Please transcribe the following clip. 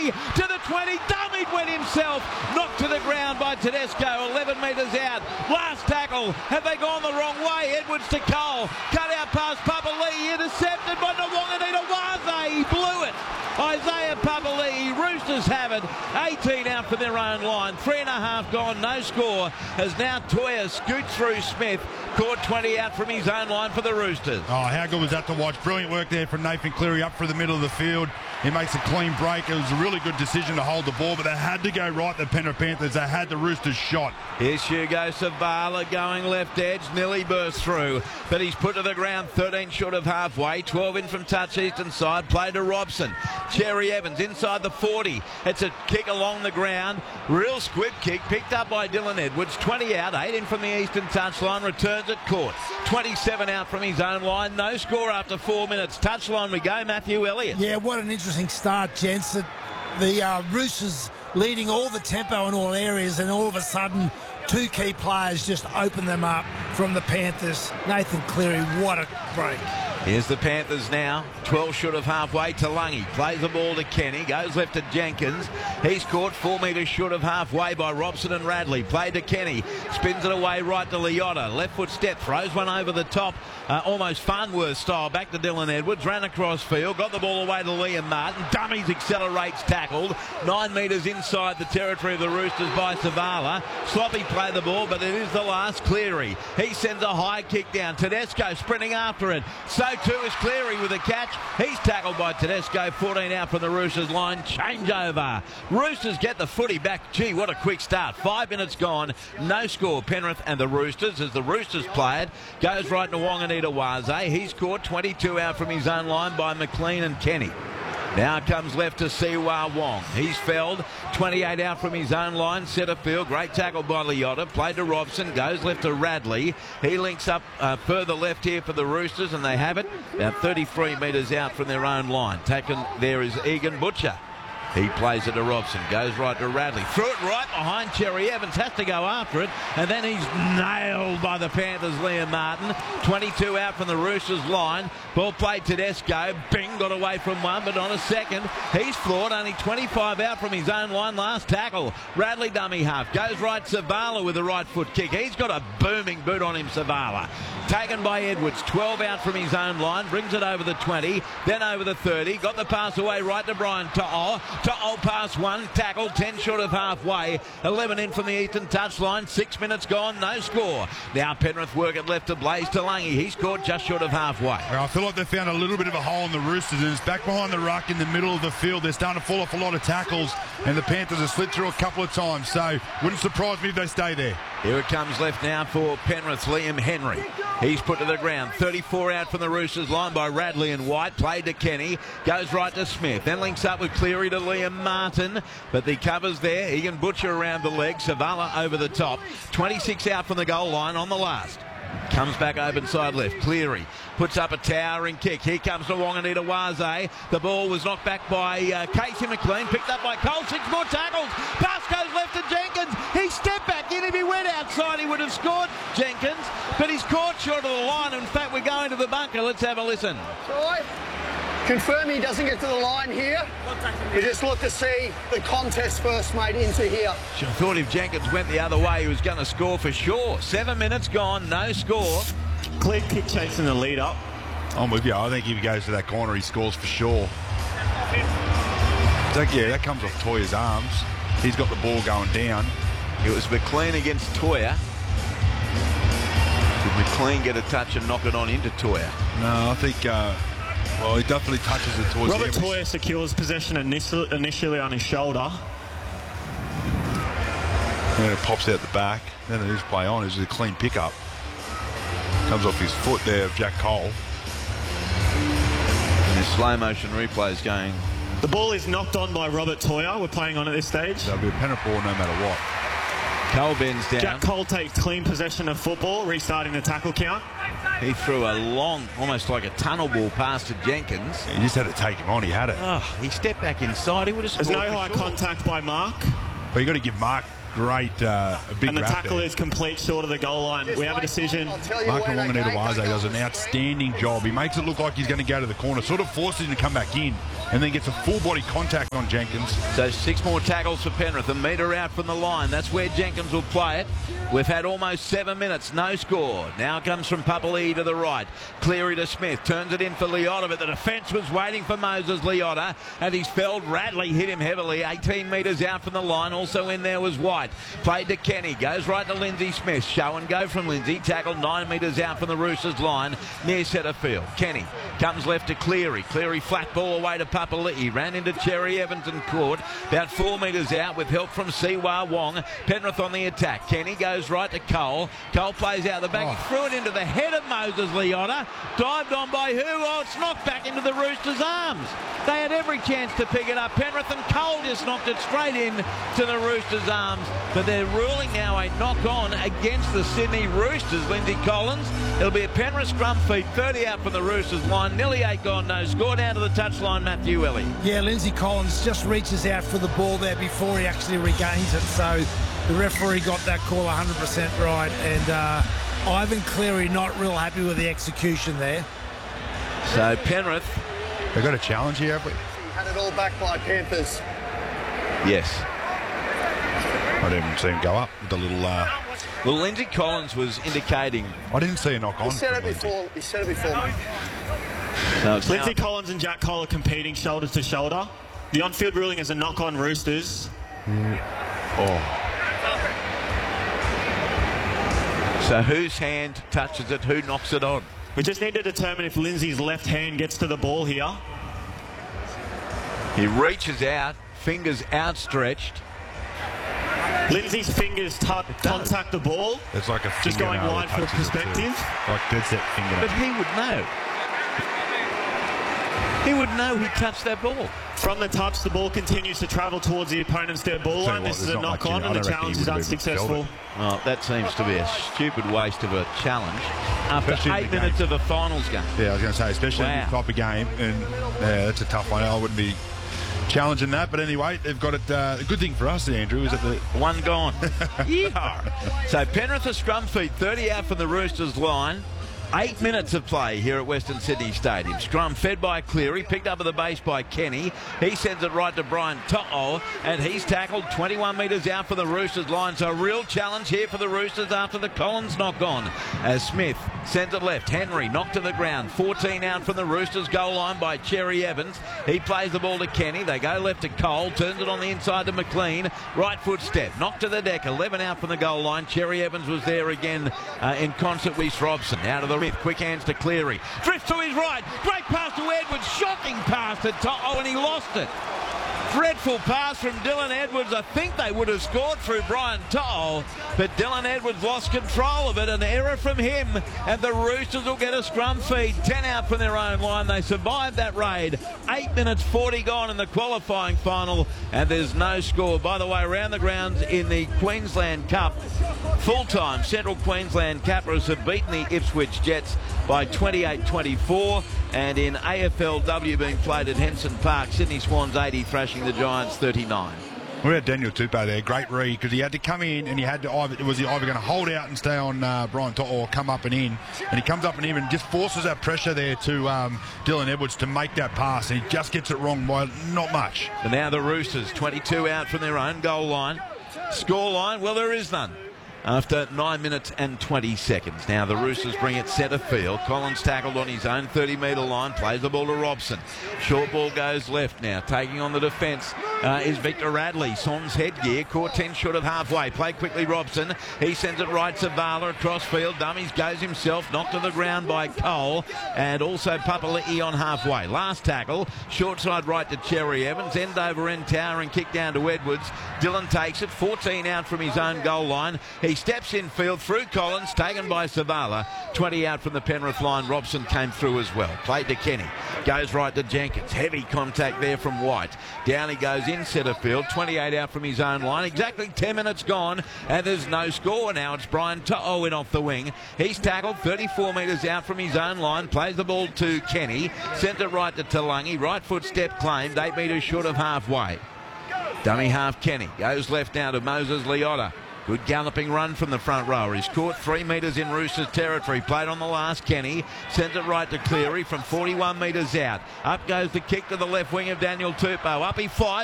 20, to the 20, dummied, went himself, knocked to the ground by Tedesco, 11 metres out, last tackle, have they gone the wrong way? Edwards to Cole, cut out past Papali'i, intercepted by Nawaqanita-Waze, he blew it. Isaiah Papali'i, Roosters have it, 18 out for their own line, 3.5 gone, no score, as now Toya scoots through Smith, caught 20 out from his own line for the Roosters. Oh, how good was that to watch? Brilliant work there from Nathan Cleary up through the middle of the field. He makes a clean break. It was a really good decision to hold the ball, but they had to go right, the Penrith Panthers. They had the Roosters shot. Here's Hugo Savala going left edge, nearly burst through, but he's put to the ground, 13 short of halfway, 12 in from touch eastern side, play to Robson. Cherry Evans inside the 40. It's a kick along the ground, real squib kick, picked up by Dylan Edwards, 20 out, 8 in from the eastern touchline, returns it caught. 27 out from his own line, no score after 4 minutes. Touchline we go, Matthew Elliott. Yeah, what an interesting start, gents. The Roosters leading all the tempo in all areas, and all of a sudden two key players just open them up from the Panthers. Nathan Cleary, what a break. Here's the Panthers now, 12 short of halfway. Talangi plays the ball to Kenny, goes left to Jenkins. He's caught 4 metres short of halfway by Robson and Radley. Played to Kenny, spins it away right to Leota. Left foot step, throws one over the top, almost Farnworth style. Back to Dylan Edwards, ran across field, got the ball away to Liam Martin. Dummies, accelerates, tackled. 9 metres inside the territory of the Roosters by Savala. Sloppy play the ball, but it is the last. Cleary, he sends a high kick down. Tedesco sprinting after it. So too is Cleary with a catch. He's tackled by Tedesco. 14 out from the Roosters line. Changeover. Roosters get the footy back. Gee, what a quick start. 5 minutes gone. No score. Penrith and the Roosters, as the Roosters play it, goes right to Nawaqanita-Waze. He's caught 22 out from his own line by McLean and Kenny. Now comes left to Siwa Wong. He's felled, 28 out from his own line, centre field. Great tackle by Leota. Played to Robson, goes left to Radley. He links up further left here for the Roosters, and they have it about 33 metres out from their own line. Taken there is Egan Butcher. He plays it to Robson, goes right to Radley. Threw it right behind Cherry Evans, has to go after it, and then he's nailed by the Panthers, Liam Martin. 22 out from the Roosters line. Ball played Tedesco, Bing got away from one, but on a second. He's floored, only 25 out from his own line, last tackle. Radley dummy half, goes right Savala with a right foot kick. He's got a booming boot on him, Savala. Taken by Edwards, 12 out from his own line, brings it over the 20, then over the 30, got the pass away right to Brian To'o. To'o pass one, tackle, 10 short of halfway, 11 in from the eastern touchline, 6 minutes gone, no score. Now Penrith work it left to Blaze Talangi, he's scored just short of halfway. Well, I feel like they found a little bit of a hole in the Roosters, and it's back behind the ruck in the middle of the field. They're starting to fall off a lot of tackles, and the Panthers have slid through a couple of times, so wouldn't surprise me if they stay there. Here it comes left now for Penrith, Liam Henry. He's put to the ground, 34 out from the Roosters line by Radley and White, played to Kenny, goes right to Smith, then links up with Cleary to Liam Martin, but the cover's there, Egan Butcher around the leg, Savala over the top, 26 out from the goal line on the last. Comes back open side left. Cleary puts up a towering kick. Here comes Nawaqanita-Waze. The ball was knocked back by Casey McLean. Picked up by Cole. 6 more tackles. Pass goes left to Jenkins. He stepped back in. If he went outside, he would have scored, Jenkins. But he's caught short of the line. In fact, we're going to the bunker. Let's have a listen. Troy, confirm he doesn't get to the line here. We just look to see the contest first, mate, into here. Should have thought if Jenkins went the other way, he was going to score for sure. 7 minutes gone, no score. Clear kick chasing the lead up. I'm with you. I think if he goes to that corner, he scores for sure. Yeah, that comes off Toya's arms. He's got the ball going down. It was McLean against Toya. Did McLean get a touch and knock it on into Toya? No, I think... well, he definitely touches it towards Robert Toya secures possession initially on his shoulder. And then it pops out the back. Then it is play on. It's a clean pickup. Comes off his foot there of Jack Cole. And the slow motion replay is going. The ball is knocked on by Robert Toya. We're playing on at this stage. That'll be a Penrith ball no matter what. Cole bends down. Jack Cole takes clean possession of football, restarting the tackle count. He threw a long, almost like a tunnel ball pass to Jenkins. He just had to take him on. He had it. Oh, he stepped back inside. He would have scored. There's no high contact by Mark. But you got to give Mark a big and the rap tackle there. is complete short of the goal line. We have a decision. Mark Nawaqanita-Waze does an outstanding job. He makes it look like he's going to go to the corner, sort of forces him to come back in. and then gets a full body contact on Jenkins. So 6 more tackles for Penrith. A metre out from the line. That's where Jenkins will play it. We've had almost 7 minutes. No score. Now comes from Papali'i to the right. Cleary to Smith. Turns it in for Leota, but the defence was waiting for Moses Leota. And he's felled. Radley hit him heavily. 18 metres out from the line. Also in there was White. Played to Kenny. Goes right to Lindsay Smith. Show and go from Lindsay. Tackled 9 metres out from the Roosters line. Near centre field. Kenny comes left to Cleary. Cleary flat ball away to Papali'i. Ran into Cherry Evans and caught. About 4 metres out with help from Siwa Wong. Penrith on the attack. Kenny goes right to Cole. Cole plays out the back. Threw it into the head of Moses Leota. Dived on by who? Oh, it's knocked back into the Roosters' arms. They had every chance to pick it up. Penrith, and Cole just knocked it straight in to the Roosters' arms. But they're ruling now a knock-on against the Sydney Roosters. Lindsay Collins. It'll be a Penrith scrum feed. 30 out from the Roosters line. Nearly 8 gone. No score. Down to the touchline, Matthew Ellie. Yeah, Lindsay Collins just reaches out for the ball there before he actually regains it. So the referee got that call 100% right. And Ivan Cleary not real happy with the execution there. So Penrith. They've got a challenge here, have we? Had it all back by Panthers. Yes. I didn't even see him go up with the little... Well, Lindsay Collins was indicating... I didn't see a knock-on. He said it before. He said it before me. So it's Lindsay now... Collins and Jack Cole are competing shoulder to shoulder. The on-field ruling is a knock-on Roosters. So whose hand touches it? Who knocks it on? We just need to determine if Lindsay's left hand gets to the ball here. He reaches out, fingers outstretched. Lindsay's fingers contact the ball. It's like a just going fingernail wide that for touches it too. perspective. Like dead set fingernail. But he would know. He would know he touched that ball. From the touch, the ball continues to travel towards the opponent's dead ball line. This is a knock-on, and the challenge is unsuccessful. Well, that seems to be a stupid waste of a challenge after Especially 8 minutes of a finals game. Yeah, I was going to say, especially in this type of game, and that's a tough one. I wouldn't be challenging that, but anyway, they've got it. The good thing for us, Andrew, is that the one gone. Yeehaw. So Penrith a scrum feed, 30 out from the Roosters line. 8 minutes of play here at Western Sydney Stadium. Scrum fed by Cleary, picked up at the base by Kenny. He sends it right to Brian To'o, and he's tackled 21 metres out for the Roosters line. So a real challenge here for the Roosters after the Collins knock on. As Smith sends it left. Henry knocked to the ground. 14 out from the Roosters goal line by Cherry Evans. He plays the ball to Kenny. They go left to Cole. Turns it on the inside to McLean. Right foot step. Knocked to the deck. 11 out from the goal line. Cherry Evans was there again in concert with Robson. Out of the Smith, quick hands to Cleary. Drifts to his right. Great pass to Edwards. Shocking pass to To'o, and he lost it. Dreadful pass from Dylan Edwards. I think they would have scored through Brian To'o, but Dylan Edwards lost control of it. An error from him, and the Roosters will get a scrum feed. 10 out from their own line. They survived that raid. 8 minutes 40 gone in the qualifying final, and there's no score. By the way, around the grounds in the Queensland Cup, full-time Central Queensland Capras have beaten the Ipswich Jets by 28-24, and in AFLW being played at Henson Park, Sydney Swans 80 thrashing the Giants 39. We had Daniel Tupou there, great read, because he had to come in and he had to either going to hold out and stay on Brian To'o or come up and in, and he comes up and in and just forces that pressure there to Dylan Edwards to make that pass, and he just gets it wrong by not much. And now the Roosters 22 out from their own goal line. Score line, well, there is none after 9 minutes and 20 seconds. Now the Roosters bring it centre field. Collins tackled on his own 30-metre line, plays the ball to Robson. Short ball goes left now. Taking on the defence is Victor Radley. Son's headgear, caught 10 short of halfway. Play quickly Robson. He sends it right to Vala across field. Dummies goes himself, knocked to the ground by Cole, and also Papali'i on halfway. Last tackle, short side right to Cherry Evans. End over end tower and kick down to Edwards. Dylan takes it, 14 out from his own goal line. He steps in field through Collins, taken by Savala. 20 out from the Penrith line. Robson came through as well. Played to Kenny. Goes right to Jenkins. Heavy contact there from White. Down he goes in centre field. 28 out from his own line. Exactly 10 minutes gone, and there's no score now. It's Brian To'o in off the wing. He's tackled 34 metres out from his own line. Plays the ball to Kenny. Sent it right to Talangi. Right foot step claimed. 8 metres short of halfway. Dummy half Kenny. Goes left now to Moses Leota. Good galloping run from the front rower. He's caught 3 metres in Roosters territory. Played on the last. Kenny sends it right to Cleary from 41 metres out. Up goes the kick to the left wing of Daniel Tupou. Up he flies.